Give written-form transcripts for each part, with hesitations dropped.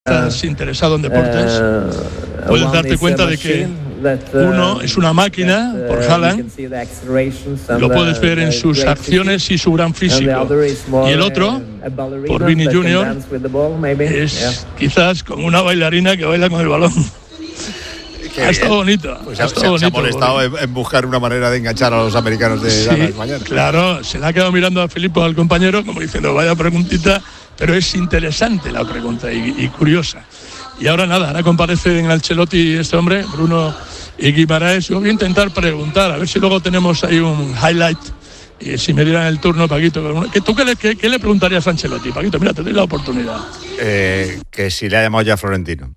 estás interesado en deportes, puedes darte cuenta de que uno es una máquina por Haaland, lo puedes ver en sus acciones y su gran físico, y el otro, por Vini Jr., es quizás como una bailarina que baila con el balón. Ha estado bonito. Pues se ha molestado en buscar una manera de enganchar a los americanos de Dallas mañana. Claro, se le ha quedado mirando a Filippo, al compañero, como diciendo, vaya preguntita, pero es interesante la pregunta y curiosa. Y ahora nada, ahora comparece en Ancelotti este hombre, Bruno y Guimaraes. Yo voy a intentar preguntar, a ver si luego tenemos ahí un highlight. Y si me dieran el turno, Paquito, ¿tú qué le preguntarías a Ancelotti? Paquito, mira, te doy la oportunidad. Que si le ha llamado ya Florentino.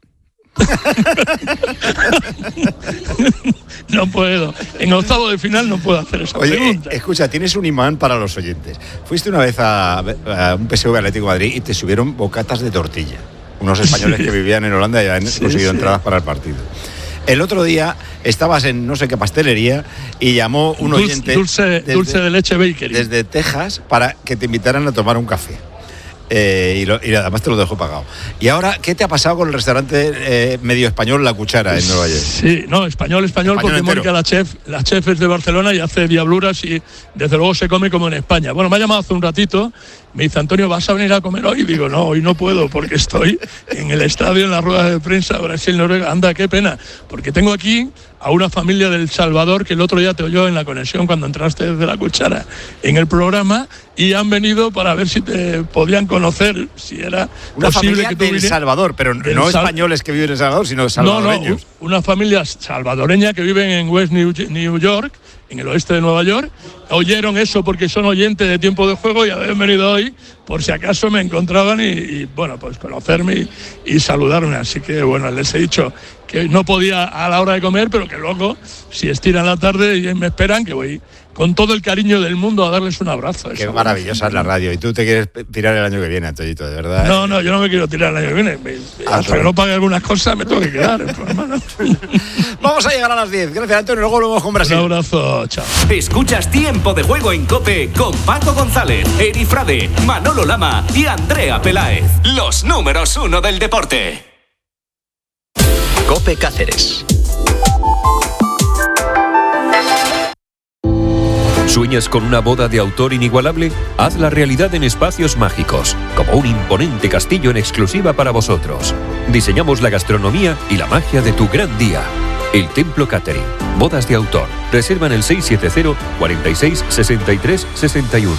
No puedo. En octavo de final no puedo hacer esa pregunta. Escucha, tienes un imán para los oyentes. Fuiste una vez a un PSV Atlético de Madrid y te subieron bocatas de tortilla. Unos españoles que vivían en Holanda y han conseguido entradas para el partido. El otro día estabas en no sé qué pastelería y llamó un oyente dulce de leche bakery desde Texas para que te invitaran a tomar un café. Y además te lo dejo pagado. Y ahora, ¿qué te ha pasado con el restaurante medio español La Cuchara en Nueva York? Sí, no, español porque Mónica, la chef es de Barcelona y hace diabluras y desde luego se come como en España. Bueno, me ha llamado hace un ratito, me dice, Antonio, ¿vas a venir a comer hoy? Y digo, no, hoy no puedo porque estoy en el estadio, en la rueda de prensa Brasil-Noruega. Anda, qué pena, porque tengo aquí a una familia del Salvador que el otro día te oyó en la conexión cuando entraste desde La Cuchara en el programa y han venido para ver si te podían conocer, si era una posible familia que tú del Salvador, pero no españoles que viven en El Salvador, sino salvadoreños. No, una familia salvadoreña que viven en West New York, en el oeste de Nueva York. Oyeron eso porque son oyentes de Tiempo de Juego y habían venido hoy por si acaso me encontraban y bueno, pues conocerme y saludarme. Así que bueno, les he dicho que no podía a la hora de comer, pero que luego, si estiran la tarde y me esperan, que voy con todo el cariño del mundo a darles un abrazo. Qué maravillosa es la radio. Y tú te quieres tirar el año que viene, Antoñito, de verdad. No, yo no me quiero tirar el año que viene. Hasta que no pague algunas cosas me tengo que quedar. Vamos a llegar a las 10. Gracias, Antonio. Luego volvemos con Brasil. Un abrazo, chao. Escuchas Tiempo de Juego en COPE con Paco González, Eri Frade, Manolo Lama y Andrea Peláez. Los números 1 del deporte. COPE Cáceres. ¿Sueñas con una boda de autor inigualable? Hazla realidad en Espacios Mágicos, como un imponente castillo en exclusiva para vosotros. Diseñamos la gastronomía y la magia de tu gran día. El Templo Catering. Bodas de autor. Reserva en el 670 46 63 61.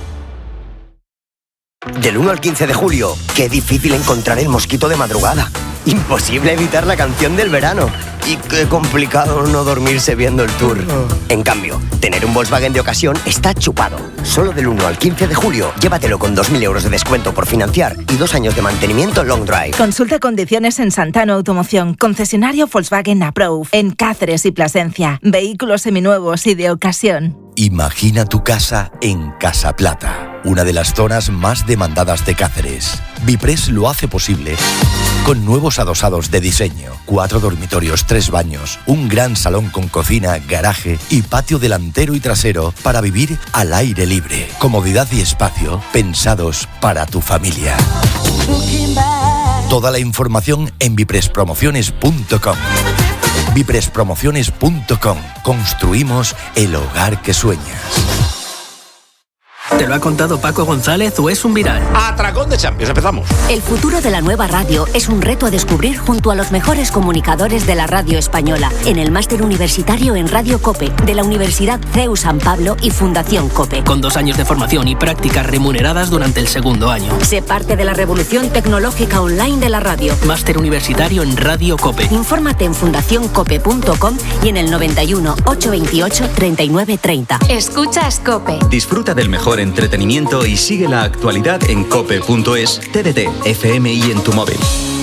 Del 1 al 15 de julio, qué difícil encontrar el mosquito de madrugada. Imposible evitar la canción del verano. Y qué complicado no dormirse viendo el tour. En cambio, tener un Volkswagen de ocasión está chupado. Solo del 1 al 15 de julio, llévatelo con 2.000 euros de descuento por financiar y 2 años de mantenimiento long drive. Consulta condiciones en Santano Automoción, concesionario Volkswagen Approved, en Cáceres y Plasencia. Vehículos seminuevos y de ocasión. Imagina tu casa en Casa Plata, una de las zonas más demandadas de Cáceres. Bipress lo hace posible con nuevos adosados de diseño, 4 dormitorios, 3 baños, un gran salón con cocina, garaje y patio delantero y trasero para vivir al aire libre. Comodidad y espacio pensados para tu familia. Toda la información en bipresspromociones.com. bipresspromociones.com. Construimos el hogar que sueñas. ¿Te lo ha contado Paco González o es un viral? Atracón de Champions, empezamos. El futuro de la nueva radio es un reto a descubrir junto a los mejores comunicadores de la radio española en el máster universitario en Radio COPE de la Universidad CEU San Pablo y Fundación COPE. Con 2 años de formación y prácticas remuneradas durante el segundo año. Sé parte de la revolución tecnológica online de la radio. Máster universitario en Radio COPE. Infórmate en fundacioncope.com y en el 91 828 39 30. Escuchas COPE. Disfruta del mejor entretenimiento y sigue la actualidad en cope.es, TDT, FM y en tu móvil.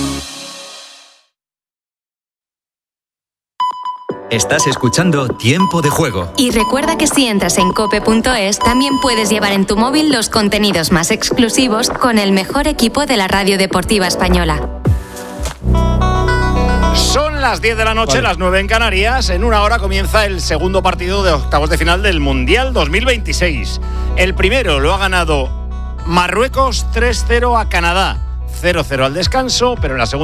Estás escuchando Tiempo de Juego. Y recuerda que si entras en cope.es también puedes llevar en tu móvil los contenidos más exclusivos con el mejor equipo de la radio deportiva española. Son las 10 de la noche, las 9 en Canarias. En una hora comienza el segundo partido de octavos de final del Mundial 2026. El primero lo ha ganado Marruecos 3-0 a Canadá. 0-0 al descanso, pero en la segunda